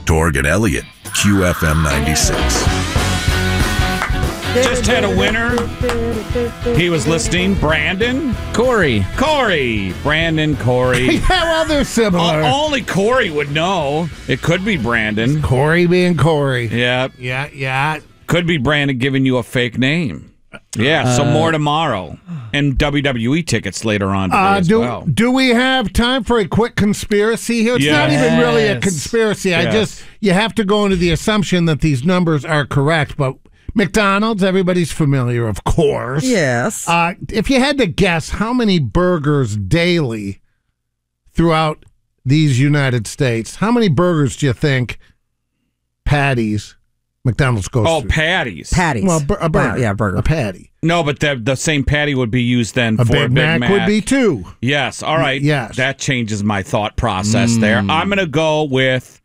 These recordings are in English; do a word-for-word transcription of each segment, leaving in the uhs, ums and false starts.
Torg and Elliott, Q F M ninety-six. Just had a winner. He was listening. Brandon? Corey. Corey. Brandon, Corey. Yeah, well, they're similar. O- only Corey would know. It could be Brandon. Corey being Corey. Yeah. Yeah, yeah. Could be Brandon giving you a fake name. Yeah, so Uh, more tomorrow. And W W E tickets later on today Uh, as do, well. do we have time for a quick conspiracy here? It's not Yes. even really a conspiracy. I Yes. just, you have to go into the assumption that these numbers are correct. But McDonald's, everybody's familiar, of course. Yes. Uh, if you had to guess how many burgers daily throughout these United States, how many burgers do you think patties McDonald's goes Oh, through? patties. Patties. Well, bur- a burger. Wow, yeah, burger. A patty. No, but the, the same patty would be used then A for Big, a Big Mac, Mac. would be two. Yes, all right. Yes. That changes my thought process Mm. there. I'm going to go with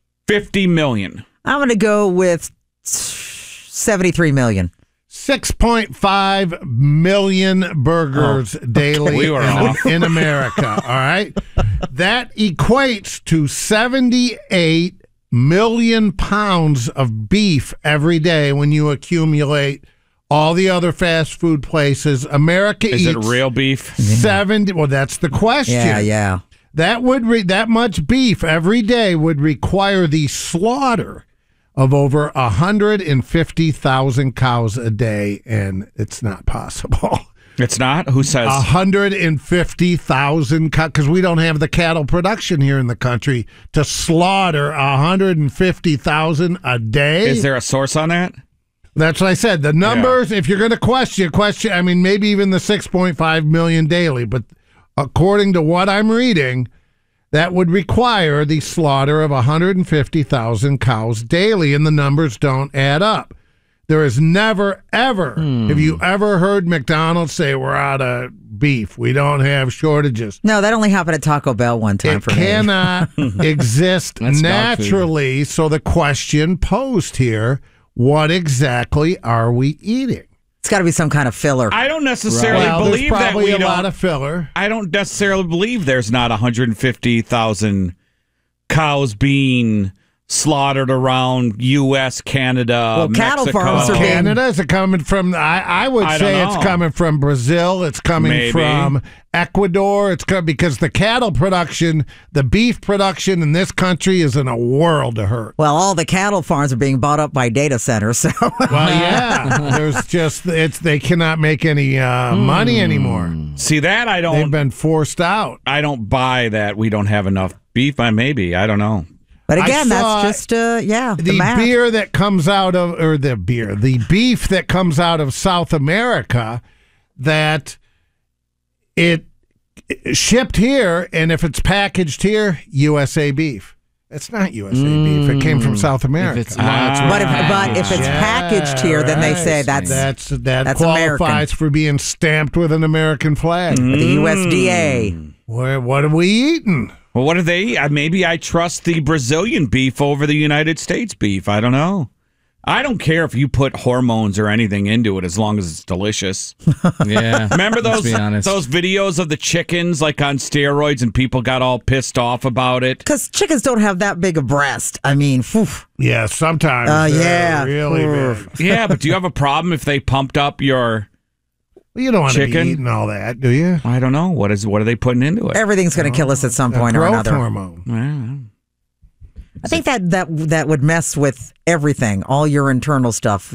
fifty million. I'm going to go with seventy-three million. six point five million burgers daily We were in, off. in America. All right. That equates to seventy-eight million pounds of beef every day when you accumulate all the other fast food places. America Is eats it real beef? seventy. Well, that's the question. Yeah, yeah. That would re- that much beef every day would require the slaughter of over one hundred fifty thousand cows a day, and it's not possible. It's not? Who says? one hundred fifty thousand cows, because we don't have the cattle production here in the country to slaughter one hundred fifty thousand a day. Is there a source on that? That's what I said. The numbers, if you're going to question, question, I mean, maybe even the six point five million daily, but according to what I'm reading, that would require the slaughter of one hundred fifty thousand cows daily, and the numbers don't add up. There is never, ever, Hmm. have you ever heard McDonald's say we're out of beef? We don't have shortages. No, that only happened at Taco Bell one time It for me. cannot exist That's dog food. naturally. So the question posed here, what exactly are we eating? It's got to be some kind of filler. I don't necessarily Well, there's believe that probably we a don't. lot of filler. I don't necessarily believe there's not one hundred fifty thousand cows being slaughtered around U S, Canada, Well, cattle Mexico. farms are being- Canada? Is it coming from? I, I would I say don't it's know. coming from Brazil. It's coming Maybe. from Ecuador. It's co- because the cattle production, the beef production in this country is in a world of hurt. Well, all the cattle farms are being bought up by data centers. So Well, yeah, there's just it's they cannot make any uh, Hmm. money anymore. See that I They've don't. been forced out. I don't buy that we don't have enough beef. I maybe I don't know. But I again, saw that's just, uh, yeah, the, The math. beer that comes out of, or the beer, the beef that comes out of South America, that it shipped here, and if it's packaged here, U S A beef. It's not U S A beef. It came from South America. If it's, well, it's But if, right. but if it's Yeah, packaged here, then they say right. that's, that's that that's qualifies American. for being stamped with an American flag. the U S D A. Where what are we eating? Well, what do they eat? Uh, Maybe I trust the Brazilian beef over the United States beef. I don't know. I don't care if you put hormones or anything into it as long as it's delicious. Yeah. Remember let's those be honest. those videos of the chickens like on steroids and people got all pissed off about it? Because chickens don't have that big a breast. I mean, phew. Yeah, sometimes. Uh, they're yeah. really Oof. big. Yeah, but do you have a problem if they pumped up your Well, you don't want to Chicken? be eating all that, do you? I don't know. What is what are they putting into it? everything's going to kill us at some A point or growth another. hormone. Well, I think that, that that would mess with everything, all your internal stuff.